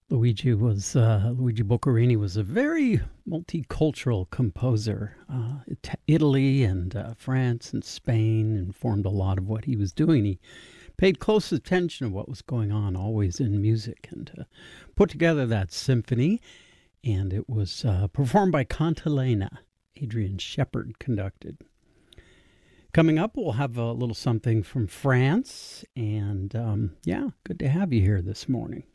Luigi Boccherini was a very multicultural composer. Italy and France and Spain informed a lot of what he was doing. He paid close attention to what was going on, always in music, and put together that symphony. And it was performed by Cantilena. Adrian Shepard conducted. Coming up, we'll have a little something from France, and good to have you here this morning.